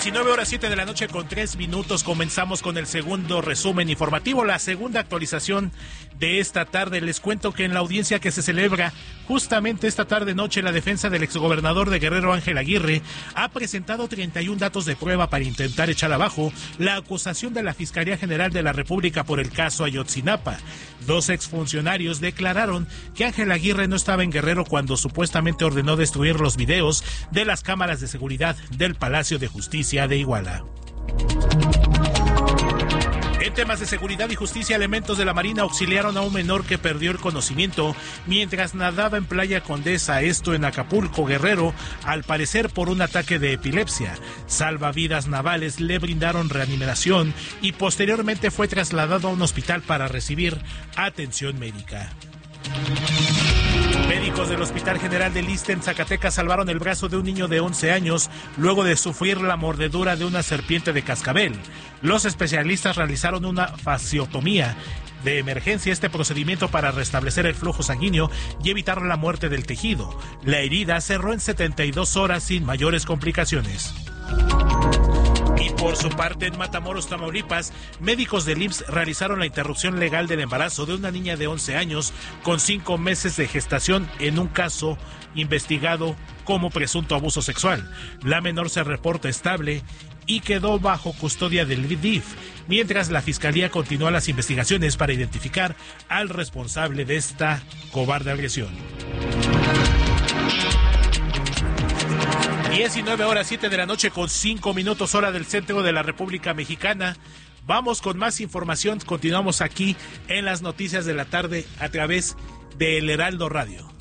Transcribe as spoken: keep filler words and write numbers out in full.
diecinueve horas siete de la noche con tres minutos. Comenzamos con el segundo resumen informativo, la segunda actualización de esta tarde. Les cuento que en la audiencia que se celebra justamente esta tarde noche, la defensa del exgobernador de Guerrero, Ángel Aguirre, ha presentado treinta y un datos de prueba para intentar echar abajo la acusación de la Fiscalía General de la República por el caso Ayotzinapa. Dos exfuncionarios declararon que Ángel Aguirre no estaba en Guerrero cuando supuestamente ordenó destruir los videos de las cámaras de seguridad del Palacio de Justicia de Iguala. En temas de seguridad y justicia, elementos de la Marina auxiliaron a un menor que perdió el conocimiento mientras nadaba en Playa Condesa, esto en Acapulco, Guerrero, al parecer por un ataque de epilepsia. Salvavidas navales le brindaron reanimación y posteriormente fue trasladado a un hospital para recibir atención médica. Médicos del Hospital General del Iste en Zacatecas salvaron el brazo de un niño de once años luego de sufrir la mordedura de una serpiente de cascabel. Los especialistas realizaron una fasciotomía de emergencia, este procedimiento para restablecer el flujo sanguíneo y evitar la muerte del tejido. La herida cerró en setenta y dos horas sin mayores complicaciones. Y por su parte, en Matamoros, Tamaulipas, médicos del I M S S realizaron la interrupción legal del embarazo de una niña de once años con cinco meses de gestación en un caso investigado como presunto abuso sexual. La menor se reporta estable y quedó bajo custodia del D I F, mientras la Fiscalía continúa las investigaciones para identificar al responsable de esta cobarde agresión. diecinueve horas siete de la noche con cinco minutos hora del centro de la República Mexicana. Vamos con más información. Continuamos aquí en las noticias de la tarde a través de El Heraldo Radio.